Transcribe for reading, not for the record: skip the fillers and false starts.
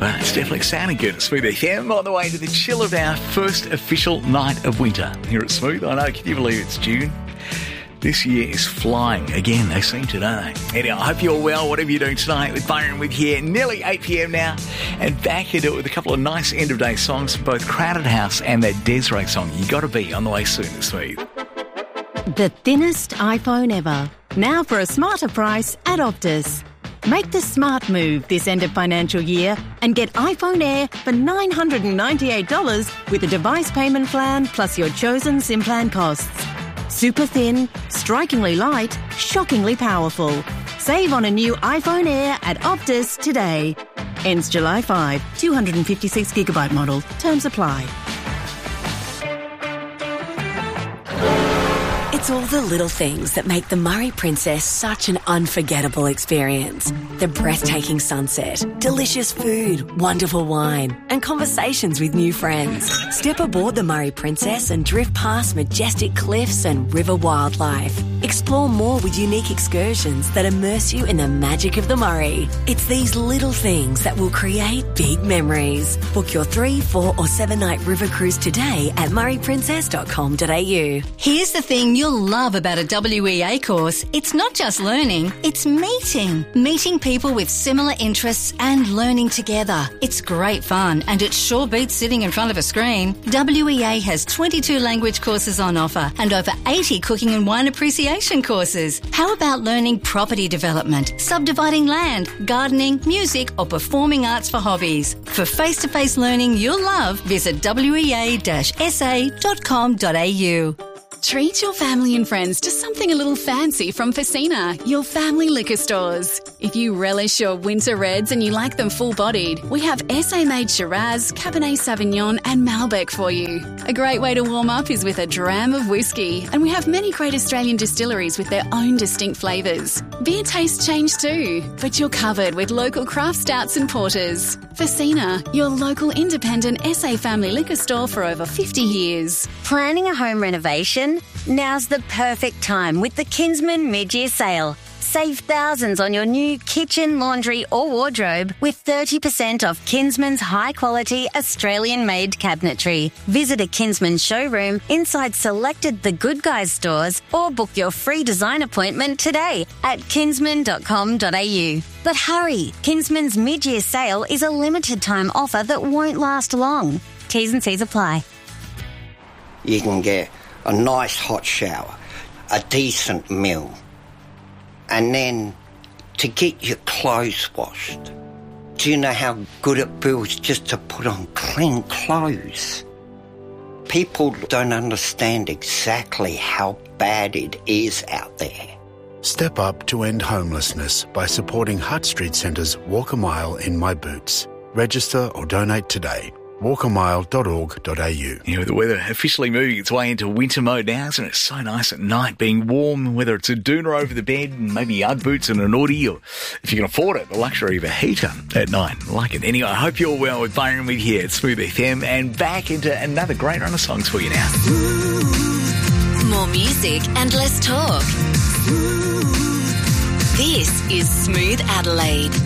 But it's definitely sounding good at Smooth FM on the way to the chill of our first official night of winter here at Smooth. I know, can you believe it's June? This year is flying again, they seem to, don't they? Anyway, I hope you're well, whatever you're doing tonight with Byron with here. Nearly 8 p.m. now, and back into it with a couple of nice end-of-day songs from both Crowded House and that Desiree song, You Gotta Be, on the way soon at Smooth. The thinnest iPhone ever. Now for a smarter price at Optus. Make the smart move this end of financial year and get iPhone Air for $998 with a device payment plan plus your chosen SIM plan costs. Super thin, strikingly light, shockingly powerful. Save on a new iPhone Air at Optus today. Ends July 5, 256GB model. Terms apply. It's all the little things that make the Murray Princess such an unforgettable experience. The breathtaking sunset, delicious food, wonderful wine, and conversations with new friends. Step aboard the Murray Princess and drift past majestic cliffs and river wildlife. Explore more with unique excursions that immerse you in the magic of the Murray. It's these little things that will create big memories. Book your 3, 4 or 7-night river cruise today at murrayprincess.com.au. Here's the thing you'll love about a WEA course. It's not just learning, it's meeting. Meeting people with similar interests and learning together. It's great fun, and it sure beats sitting in front of a screen. WEA has 22 language courses on offer and over 80 cooking and wine appreciation courses. How about learning property development, subdividing land, gardening, music or performing arts for hobbies? For face-to-face learning you'll love, visit wea-sa.com.au. Treat your family and friends to something a little fancy from Facina, your family liquor stores. If you relish your winter reds and you like them full-bodied, we have SA-made Shiraz, Cabernet Sauvignon and Malbec for you. A great way to warm up is with a dram of whiskey, and we have many great Australian distilleries with their own distinct flavours. Beer tastes change too, but you're covered with local craft stouts and porters. Facina, your local independent SA family liquor store for over 50 years. Planning a home renovation? Now's the perfect time with the Kinsman mid-year sale. Save thousands on your new kitchen, laundry or wardrobe with 30% off Kinsman's high-quality Australian-made cabinetry. Visit a Kinsman showroom inside selected The Good Guys stores or book your free design appointment today at kinsman.com.au. But hurry, Kinsman's mid-year sale is a limited-time offer that won't last long. T's and C's apply. You can get a nice hot shower, a decent meal, and then to get your clothes washed. Do you know how good it feels just to put on clean clothes? People don't understand exactly how bad it is out there. Step up to end homelessness by supporting Hutt Street Centre's Walk a Mile in My Boots. Register or donate today. walkamile.org.au. Yeah, with the weather officially moving its way into winter mode now, isn't it? So nice at night, being warm, whether it's a doona over the bed and maybe Ugg boots and an Audi, or if you can afford it, the luxury of a heater at night. I like it. Anyway, I hope you're well with Byron with here at Smooth FM, and back into another great run of songs for you now. More music and less talk. This is Smooth Adelaide.